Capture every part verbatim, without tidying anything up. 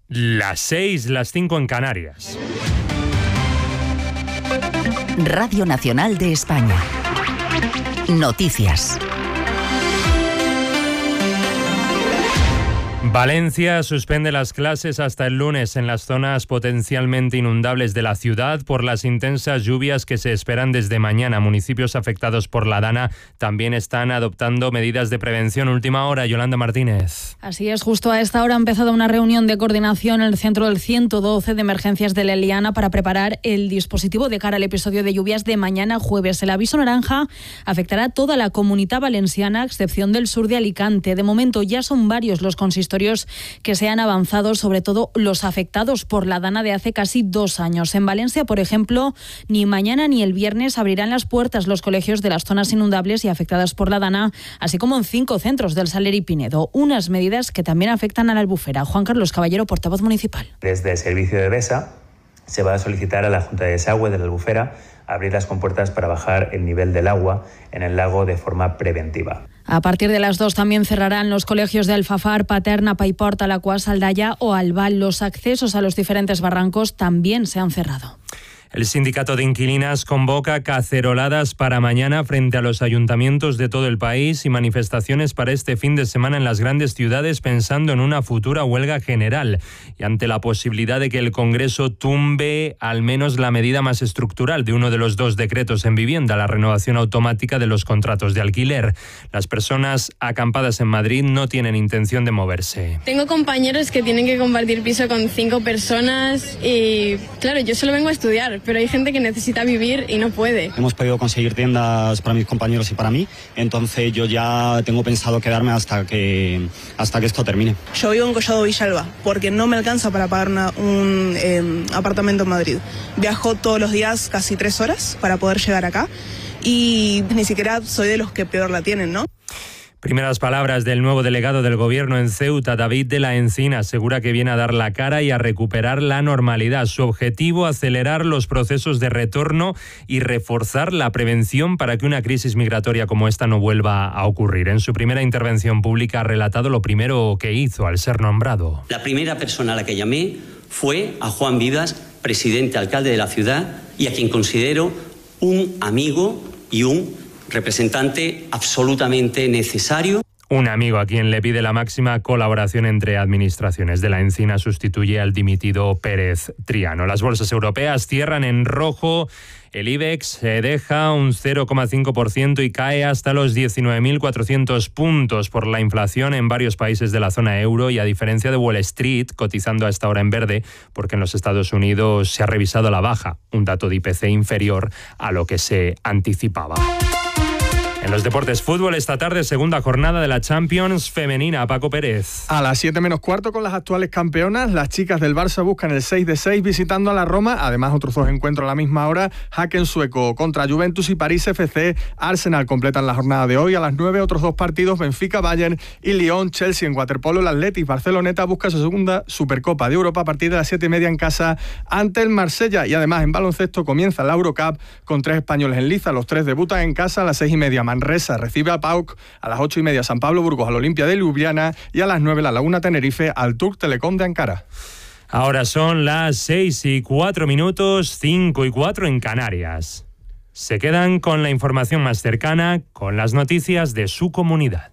Las seis, las cinco en Canarias. Radio Nacional de España. Noticias. Valencia suspende las clases hasta el lunes en las zonas potencialmente inundables de la ciudad por las intensas lluvias que se esperan desde mañana. Municipios afectados por la Dana también están adoptando medidas de prevención. Última hora, Yolanda Martínez. Así es, justo a esta hora ha empezado una reunión de coordinación en el centro del ciento doce de emergencias de la Eliana para preparar el dispositivo de cara al episodio de lluvias de mañana jueves. El aviso naranja afectará a toda la Comunitat Valenciana, a excepción del sur de Alicante. De momento ya son varios los consistorios que se han avanzado, sobre todo los afectados por la Dana de hace casi dos años. En Valencia, por ejemplo, ni mañana ni el viernes abrirán las puertas los colegios de las zonas inundables y afectadas por la Dana, así como en cinco centros del Saler y Pinedo. Unas medidas que también afectan a la Albufera. Juan Carlos Caballero, portavoz municipal. Desde el servicio de BESA se va a solicitar a la Junta de Desagüe de la Albufera abrir las compuertas para bajar el nivel del agua en el lago de forma preventiva. A partir de las dos también cerrarán los colegios de Alfafar, Paterna, Paiporta, Alaquàs, Aldaya o Albal. Los accesos a los diferentes barrancos también se han cerrado. El sindicato de inquilinas convoca caceroladas para mañana frente a los ayuntamientos de todo el país y manifestaciones para este fin de semana en las grandes ciudades, pensando en una futura huelga general y ante la posibilidad de que el Congreso tumbe al menos la medida más estructural de uno de los dos decretos en vivienda, la renovación automática de los contratos de alquiler. Las personas acampadas en Madrid no tienen intención de moverse. Tengo compañeros que tienen que compartir piso con cinco personas y, claro, yo solo vengo a estudiar, pero hay gente que necesita vivir y no puede. Hemos podido conseguir tiendas para mis compañeros y para mí, entonces yo ya tengo pensado quedarme hasta que hasta que esto termine. Yo vivo en Collado Villalba porque no me alcanza para pagar una, un eh, apartamento en Madrid. Viajo todos los días casi tres horas para poder llegar acá y ni siquiera soy de los que peor la tienen, ¿no? Primeras palabras del nuevo delegado del Gobierno en Ceuta, David de la Encina, asegura que viene a dar la cara y a recuperar la normalidad. Su objetivo, acelerar los procesos de retorno y reforzar la prevención para que una crisis migratoria como esta no vuelva a ocurrir. En su primera intervención pública ha relatado lo primero que hizo al ser nombrado. La primera persona a la que llamé fue a Juan Vivas, presidente alcalde de la ciudad, y a quien considero un amigo y un representante absolutamente necesario. Un amigo a quien le pide la máxima colaboración entre administraciones. De la Encina sustituye al dimitido Pérez Triano. Las bolsas europeas cierran en rojo. El IBEX se deja un cero coma cinco por ciento y cae hasta los diecinueve mil cuatrocientos puntos por la inflación en varios países de la zona euro y a diferencia de Wall Street, cotizando a esta hora en verde, porque en los Estados Unidos se ha revisado a la baja, un dato de I P C inferior a lo que se anticipaba. En los deportes, fútbol, esta tarde, segunda jornada de la Champions femenina. Paco Pérez. A las siete menos cuarto con las actuales campeonas, las chicas del Barça buscan el seis de seis visitando a la Roma. Además, otros dos encuentros a la misma hora. Haken sueco contra Juventus y París F C. Arsenal completan la jornada de hoy. A las nueve, otros dos partidos, Benfica, Bayern y Lyon. Chelsea en waterpolo. El Athletic Barceloneta busca su segunda Supercopa de Europa a partir de las siete y media en casa ante el Marsella. Y además, en baloncesto comienza la Eurocup con tres españoles en liza. Los tres debutan en casa a las seis y media. Manresa recibe a Pauk, a las ocho y media San Pablo Burgos al Olimpia de Ljubljana y a las nueve la Laguna Tenerife al Turk Telecom de Ankara. Ahora son las seis y cuatro minutos, cinco y cuatro en Canarias. Se quedan con la información más cercana, con las noticias de su comunidad.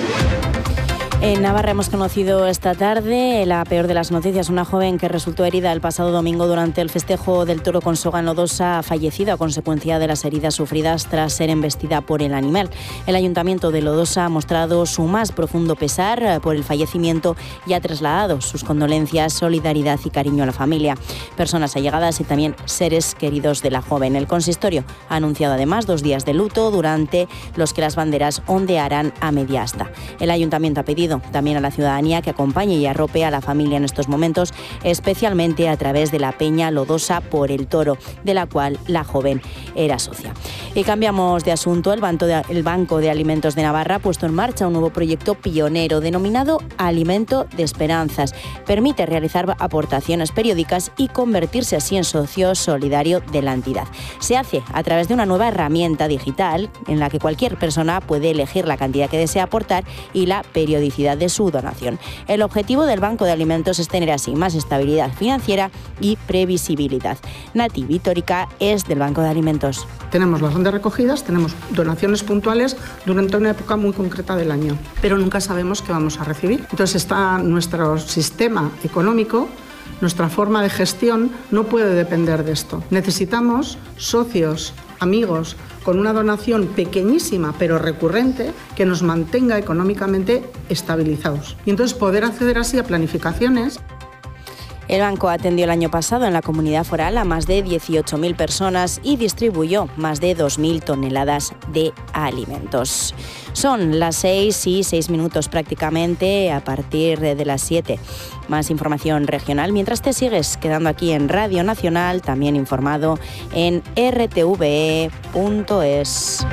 En Navarra hemos conocido esta tarde la peor de las noticias. Una joven que resultó herida el pasado domingo durante el festejo del toro con soga en Lodosa ha fallecido a consecuencia de las heridas sufridas tras ser embestida por el animal. El Ayuntamiento de Lodosa ha mostrado su más profundo pesar por el fallecimiento y ha trasladado sus condolencias, solidaridad y cariño a la familia, personas allegadas y también seres queridos de la joven. El consistorio ha anunciado además dos días de luto durante los que las banderas ondearán a media asta. El Ayuntamiento ha pedido también a la ciudadanía que acompañe y arrope a la familia en estos momentos, especialmente a través de la Peña Lodosa por el Toro, de la cual la joven era socia. Y cambiamos de asunto. El Banco de, el Banco de Alimentos de Navarra ha puesto en marcha un nuevo proyecto pionero denominado Alimento de Esperanzas. Permite realizar aportaciones periódicas y convertirse así en socio solidario de la entidad. Se hace a través de una nueva herramienta digital en la que cualquier persona puede elegir la cantidad que desea aportar y la periodicidad periodicidad de su donación. El objetivo del Banco de Alimentos es tener así más estabilidad financiera y previsibilidad. Nati Vitórica es del Banco de Alimentos. Tenemos las rondas recogidas, tenemos donaciones puntuales durante una época muy concreta del año, pero nunca sabemos qué vamos a recibir. Entonces está nuestro sistema económico, nuestra forma de gestión no puede depender de esto. Necesitamos socios, amigos, con una donación pequeñísima pero recurrente que nos mantenga económicamente estabilizados. Y entonces poder acceder así a planificaciones. El banco atendió el año pasado en la Comunidad Foral a más de dieciocho mil personas y distribuyó más de dos mil toneladas de alimentos. Son las seis y seis minutos prácticamente, a partir de las siete. Más información regional mientras te sigues quedando aquí en Radio Nacional, también informado en r t v e punto es.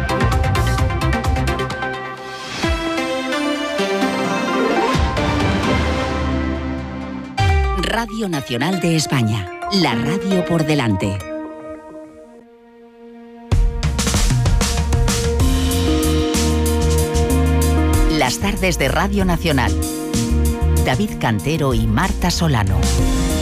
Radio Nacional de España, la radio por delante. Las tardes de Radio Nacional. David Cantero y Marta Solano.